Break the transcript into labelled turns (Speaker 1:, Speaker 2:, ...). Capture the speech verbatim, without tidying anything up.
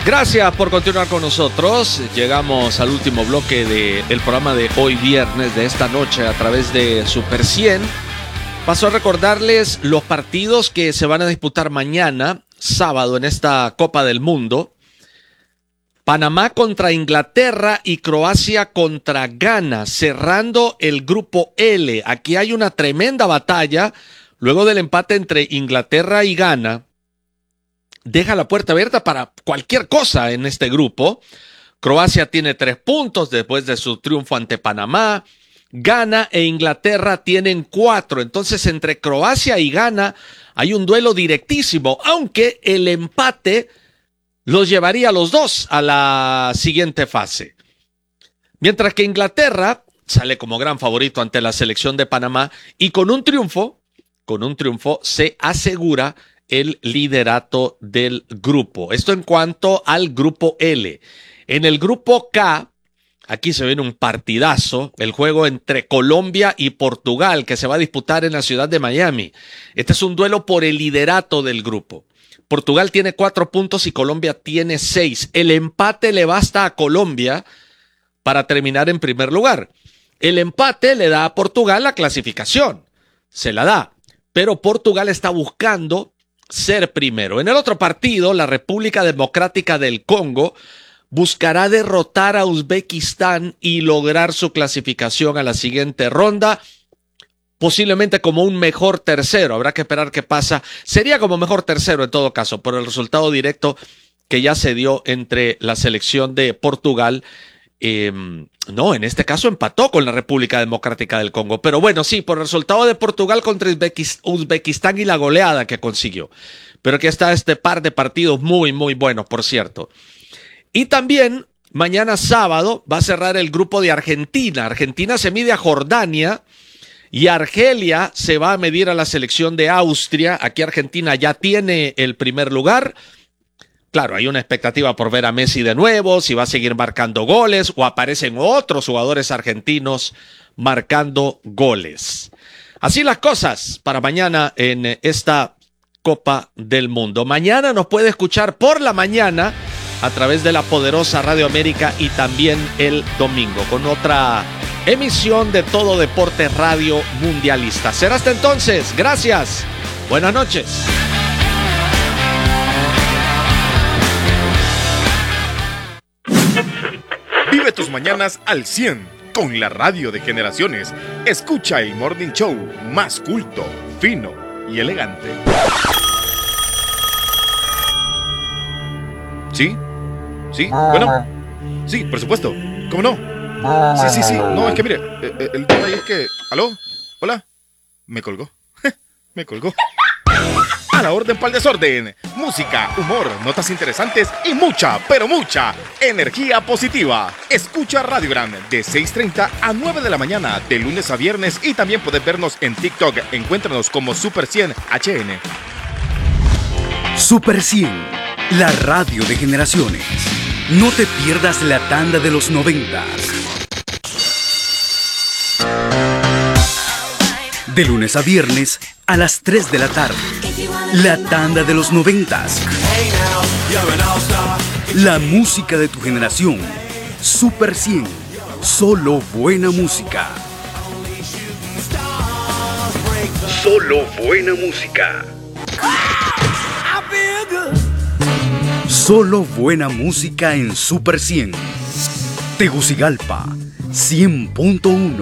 Speaker 1: Gracias por continuar con nosotros. Llegamos al último bloque del programa de hoy viernes, de esta noche, a través de Super cien. Paso a recordarles los partidos que se van a disputar mañana, sábado, en esta Copa del Mundo. Panamá contra Inglaterra y Croacia contra Ghana, cerrando el grupo L. Aquí hay una tremenda batalla. Luego del empate entre Inglaterra y Ghana, deja la puerta abierta para cualquier cosa en este grupo. Croacia tiene tres puntos después de su triunfo ante Panamá. Ghana e Inglaterra tienen cuatro. Entonces, entre Croacia y Ghana hay un duelo directísimo, aunque el empate los llevaría a los dos a la siguiente fase. Mientras que Inglaterra sale como gran favorito ante la selección de Panamá y con un triunfo, con un triunfo se asegura el liderato del grupo. Esto en cuanto al grupo L. En el grupo K, aquí se viene un partidazo, el juego entre Colombia y Portugal que se va a disputar en la ciudad de Miami. Este es un duelo por el liderato del grupo. Portugal tiene cuatro puntos y Colombia tiene seis. El empate le basta a Colombia para terminar en primer lugar. El empate le da a Portugal la clasificación. Se la da. Pero Portugal está buscando ser primero. En el otro partido, la República Democrática del Congo buscará derrotar a Uzbekistán y lograr su clasificación a la siguiente ronda, posiblemente como un mejor tercero. Habrá que esperar qué pasa. Sería como mejor tercero en todo caso, por el resultado directo que ya se dio entre la selección de Portugal. Eh, no, en este caso empató con la República Democrática del Congo. Pero bueno, sí, por el resultado de Portugal contra Uzbekistán y la goleada que consiguió. Pero aquí está este par de partidos muy, muy buenos, por cierto. Y también, mañana sábado, va a cerrar el grupo de Argentina. Argentina se mide a Jordania y Argelia se va a medir a la selección de Austria. Aquí Argentina ya tiene el primer lugar. Claro, hay una expectativa por ver a Messi de nuevo, si va a seguir marcando goles o aparecen otros jugadores argentinos marcando goles. Así las cosas para mañana en esta Copa del Mundo. Mañana nos puede escuchar por la mañana a través de la poderosa Radio América y también el domingo con otra emisión de Todo Deporte Radio Mundialista. Será hasta entonces. Gracias. Buenas noches.
Speaker 2: Vive tus mañanas al cien con la radio de generaciones. Escucha el Morning Show más culto, fino y elegante. ¿Sí? ¿Sí? Bueno. Sí, por supuesto. ¿Cómo no? Sí, sí, sí. No, es que mire, el, el detalle es que... ¿Aló? ¿Hola? Me colgó. Me colgó. A la orden pa'l desorden. Música, humor, notas interesantes y mucha, pero mucha energía positiva. Escucha Radio Grande de seis treinta a nueve de la mañana, de lunes a viernes. Y también puedes vernos en TikTok. Encuéntranos como Super cien H N.
Speaker 3: Super cien, la radio de generaciones. No te pierdas la tanda de los noventas. De lunes a viernes a las tres de la tarde. La tanda de los noventas. La música de tu generación. Super cien. Solo buena música. Solo buena música. Solo buena música en Super cien. Tegucigalpa, cien punto uno.